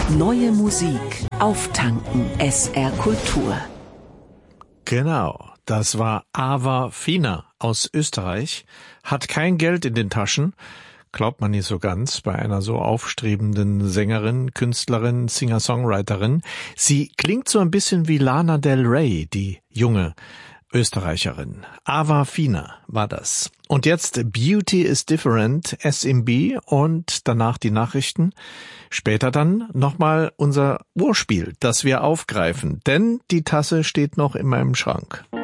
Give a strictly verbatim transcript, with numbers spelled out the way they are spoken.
Neue Musik auftanken S R Kultur. Genau, das war Ava Fina aus Österreich, hat kein Geld in den Taschen, glaubt man nicht so ganz bei einer so aufstrebenden Sängerin, Künstlerin, Singer-Songwriterin. Sie klingt so ein bisschen wie Lana Del Rey, die junge Österreicherin. Ava Fina war das. Und jetzt Beauty is Different, S M B und danach die Nachrichten. Später dann nochmal unser Urspiel, das wir aufgreifen, denn die Tasse steht noch in meinem Schrank.